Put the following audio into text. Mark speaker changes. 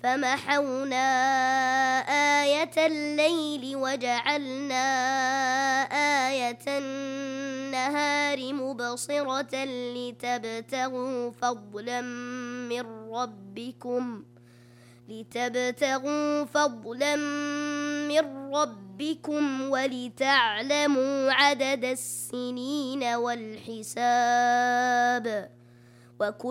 Speaker 1: فمحونا آية الليل وجعلنا آية النهار مبصرة لتبتغوا فضلا من ربكم ولتعلموا عدد السنين والحساب